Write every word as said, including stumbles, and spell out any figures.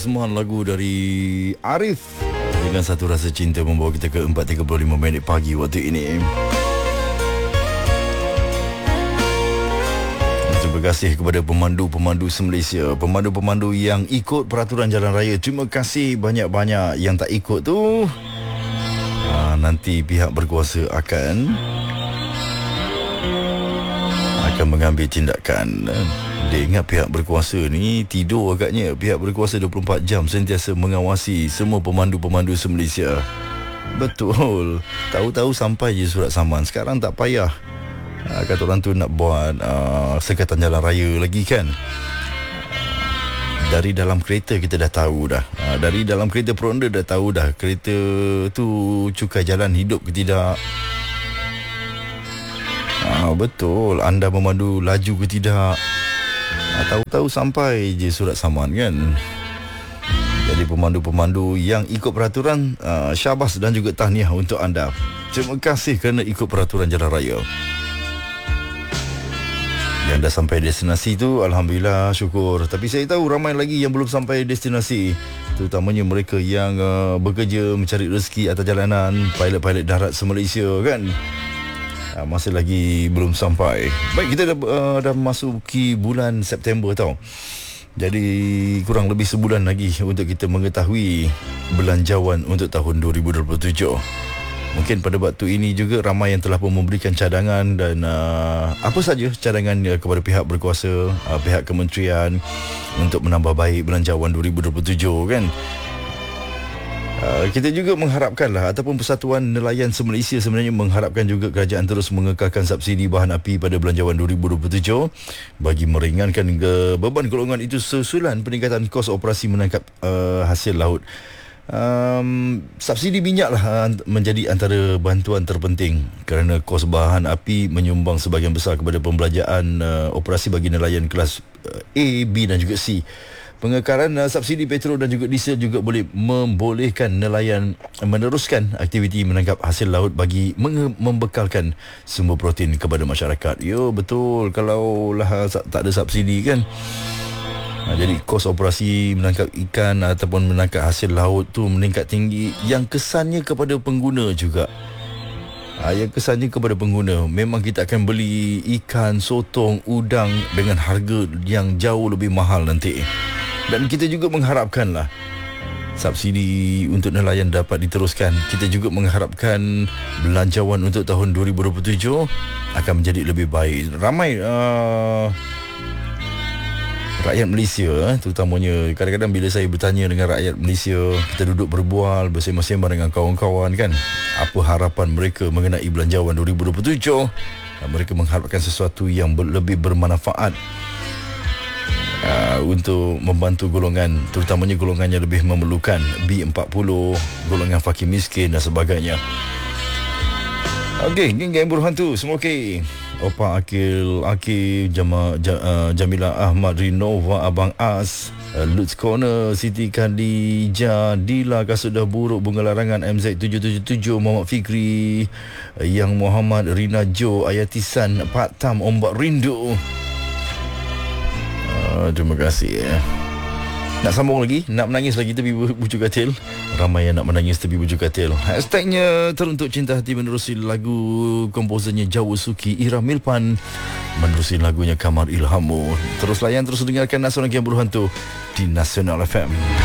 persembahan lagu dari Arif dengan Satu Rasa Cinta membawa kita ke empat tiga puluh lima minit pagi waktu ini. Terima kasih kepada pemandu-pemandu se-Malaysia, pemandu-pemandu yang ikut peraturan jalan raya. Terima kasih banyak-banyak. Yang tak ikut tu ha, nanti pihak berkuasa akan akan mengambil tindakan. Dia ingat pihak berkuasa ni tidur agaknya. Pihak berkuasa dua puluh empat jam sentiasa mengawasi semua pemandu-pemandu se-Malaysia. Betul. Tahu-tahu sampai je surat saman. Sekarang tak payah. Ha, kata orang tu nak buat uh, sekatan jalan raya lagi kan. Dari dalam kereta kita dah tahu dah. Ha, dari dalam kereta peronda dah tahu dah. Kereta tu cukai jalan hidup ke tidak. Ha, betul. Anda memandu laju ke tidak. Ha, tahu-tahu sampai je surat saman kan. Jadi pemandu-pemandu yang ikut peraturan, uh, syabas dan juga tahniah untuk anda. Terima kasih kerana ikut peraturan jalan raya. Yang dah sampai destinasi tu, alhamdulillah, syukur. Tapi saya tahu ramai lagi yang belum sampai destinasi, terutamanya mereka yang uh, bekerja mencari rezeki atas jalanan, pilot-pilot darat se-Malaysia kan. Uh, masih lagi belum sampai. Baik, kita dah, uh, dah masuki bulan September tau. Jadi kurang lebih sebulan lagi untuk kita mengetahui belanjawan untuk tahun dua ribu dua puluh tujuh. Mungkin pada waktu ini juga ramai yang telah pun memberikan cadangan dan uh, apa saja cadangan uh, kepada pihak berkuasa, uh, pihak kementerian untuk menambah baik belanjawan dua ribu dua puluh tujuh kan. Uh, kita juga mengharapkanlah ataupun Persatuan Nelayan se-Malaysia sebenarnya mengharapkan juga kerajaan terus mengekalkan subsidi bahan api pada belanjawan dua ribu dua puluh tujuh bagi meringankan ke beban golongan itu susulan peningkatan kos operasi menangkap uh, hasil laut. Um, subsidi minyak lah menjadi antara bantuan terpenting kerana kos bahan api menyumbang sebahagian besar kepada pembelanjaan uh, operasi bagi nelayan kelas uh, A, B dan juga C. Pengekalan uh, subsidi petrol dan juga diesel juga boleh membolehkan nelayan meneruskan aktiviti menangkap hasil laut bagi menge- membekalkan sumber protein kepada masyarakat. Yo, betul. Kalau lah tak ada subsidi kan, Ha, jadi kos operasi menangkap ikan ataupun menangkap hasil laut tu meningkat tinggi, yang kesannya kepada pengguna juga. Ha, yang kesannya kepada pengguna, memang kita akan beli ikan, sotong, udang dengan harga yang jauh lebih mahal nanti. Dan kita juga mengharapkanlah subsidi untuk nelayan dapat diteruskan. Kita juga mengharapkan belanjawan untuk tahun dua ribu dua puluh tujuh akan menjadi lebih baik. Ramai uh, rakyat Malaysia, terutamanya kadang-kadang bila saya bertanya dengan rakyat Malaysia, kita duduk berbual bersama-sama dengan kawan-kawan kan, apa harapan mereka mengenai belanjawan dua ribu dua puluh tujuh. Mereka mengharapkan sesuatu yang ber- lebih bermanfaat uh, untuk membantu golongan, terutamanya golongan yang lebih memerlukan, B empat puluh, golongan fakir miskin dan sebagainya. Okey, geng-geng berhantu semua okey. Opa Akil, Akil, Jama, Jam, uh, Jamila Ahmad, Rinova, Abang As, uh, Lutz Corner, Siti Khadijah, Dila, Kasudah Buruk, Bunga Larangan, M Z tujuh tujuh tujuh, Muhammad Fikri, uh, Yang Muhammad, Rina Jo, Ayatisan, Pak Tam, Ombak Rindu. Uh, terima kasih ya. Nak sambung lagi, nak menangis lagi tepi bujuk katil. Ramai yang nak menangis tepi bujuk katil. Hashtagnya teruntuk cinta hati menerusi lagu komposernya Jawa Suki, Ira Milpan menerusi lagunya Kamar Ilhamu. Terus layan, terus dengarkan Nasional Yang Berhantu di Nasional F M.